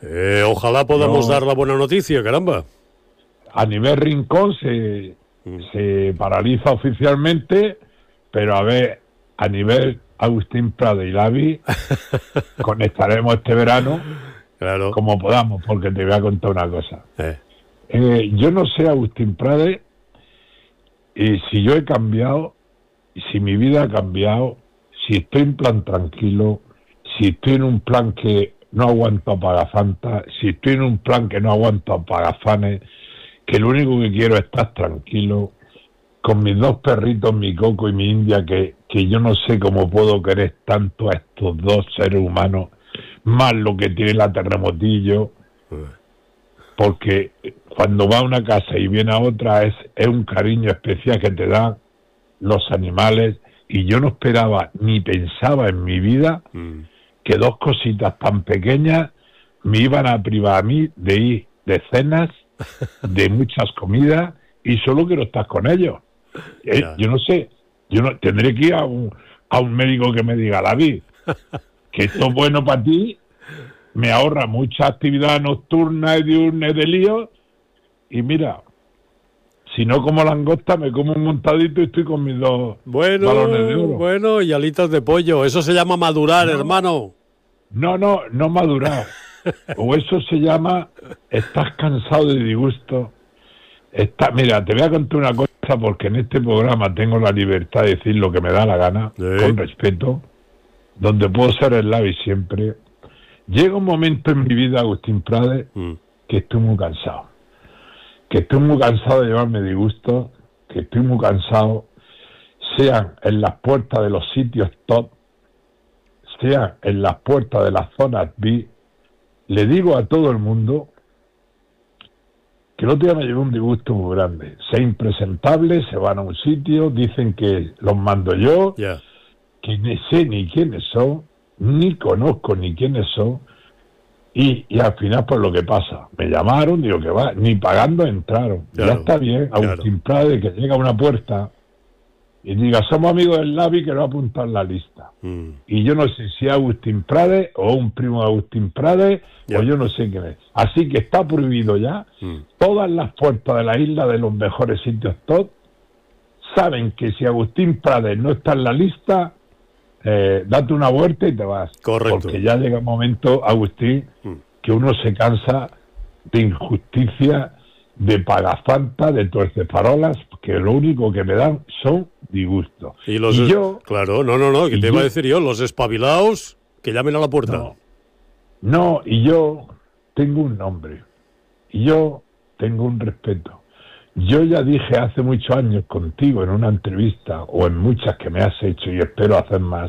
Ojalá podamos dar la buena noticia, caramba. A nivel Rincón se paraliza oficialmente, pero a ver, a nivel Agustín Prade y Lavi, conectaremos este verano claro. como podamos, porque te voy a contar una cosa. Yo no sé, Agustín Prade, si yo he cambiado, si mi vida ha cambiado, si estoy en plan tranquilo, si estoy en un plan que no aguanto apagafantas, si estoy en un plan que no aguanto apagafanes, que lo único que quiero es estar tranquilo, con mis dos perritos, mi Coco y mi India, que yo no sé cómo puedo querer tanto a estos dos seres humanos, más lo que tiene la Terremotillo, porque cuando va a una casa y viene a otra es un cariño especial que te dan los animales, y yo no esperaba ni pensaba en mi vida que dos cositas tan pequeñas me iban a privar a mí de ir de cenas, de muchas comidas, y solo quiero estar con ellos. Yo no sé, tendré que ir a un médico que me diga, David, que esto es bueno para ti, me ahorra mucha actividad nocturna y diurna y de lío, y mira, si no como langosta, me como un montadito y estoy con mis dos balones de oro. Bueno, y alitas de pollo, eso se llama madurar, hermano. No madurar. O eso se llama, estás cansado de disgusto. Mira, te voy a contar una cosa, porque en este programa tengo la libertad de decir lo que me da la gana, con respeto, donde puedo ser el Lavi siempre. Llega un momento en mi vida, Agustín Prade, que estoy muy cansado. Que estoy muy cansado de llevarme disgusto, que estoy muy cansado, sean en las puertas de los sitios top, sean en las puertas de las zonas VIP. Le digo a todo el mundo que el otro día me llevé un disgusto muy grande. Sea impresentable, se van a un sitio, dicen que los mando yo, que ni sé ni quiénes son, ni conozco ni quiénes son, y al final pues lo que pasa, me llamaron, digo que va, ni pagando entraron. Ya está bien, Agustín Prade, que llega a una puerta y diga, somos amigos del Lavi, que lo ha apuntado en la lista. Y yo no sé si es Agustín Prade o un primo de Agustín Prade, o yo no sé quién es. Así que está prohibido ya. Todas las puertas de la isla, de los mejores sitios top, saben que si Agustín Prade no está en la lista, date una vuelta y te vas. Correcto. Porque ya llega un momento, Agustín, que uno se cansa de injusticia, de pagafanta, de tuercefarolas, que lo único que me dan son disgustos. Y yo... Claro, no, que te iba a decir yo, los espabilados que llamen a la puerta. No, y yo tengo un nombre, y yo tengo un respeto. Yo ya dije hace muchos años contigo en una entrevista, o en muchas que me has hecho y espero hacer más,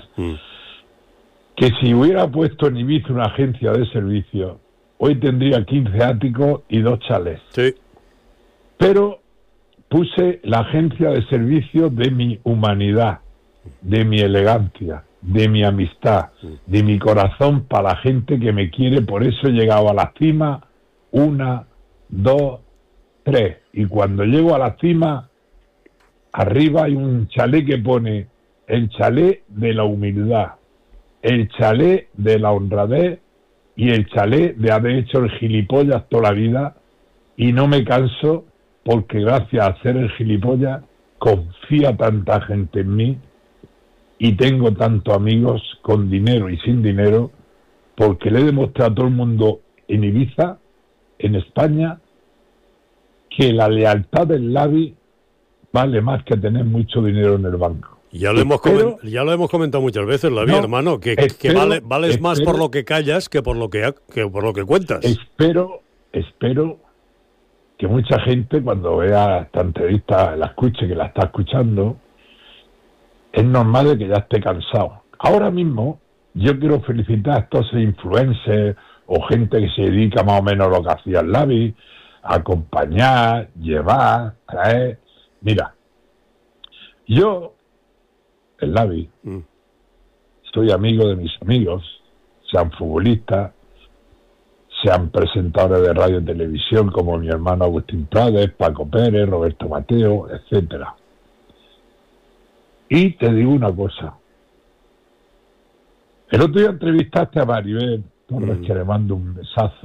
que si hubiera puesto en Ibiza una agencia de servicio, hoy tendría 15 áticos y 2 chalés. Sí. Pero puse la agencia de servicio de mi humanidad, de mi elegancia, de mi amistad, de mi corazón para la gente que me quiere. Por eso he llegado a la cima 1, 2, 3. Y cuando llego a la cima, arriba hay un chalet que pone el chalet de la humildad, el chalet de la honradez y el chalet de haber hecho el gilipollas toda la vida, y no me canso, porque gracias a hacer el gilipollas confía tanta gente en mí y tengo tantos amigos con dinero y sin dinero, porque le he demostrado a todo el mundo en Ibiza, en España, que la lealtad del Lavi vale más que tener mucho dinero en el banco. Ya lo hemos comentado muchas veces, Lavi, hermano, que vales más por lo que callas que por lo que cuentas. Espero que mucha gente, cuando vea esta entrevista, la escuche, que la está escuchando, es normal de que ya esté cansado. Ahora mismo, yo quiero felicitar a estos influencers o gente que se dedica más o menos a lo que hacía el Lavi, a acompañar, llevar, traer. Mira, yo, el Lavi, soy amigo de mis amigos, sean futbolistas, sean presentadores de radio y televisión como mi hermano Agustín Prade, Paco Pérez, Roberto Mateo, etcétera. Y te digo una cosa. El otro día entrevistaste a Maribel Torres, que le mando un besazo.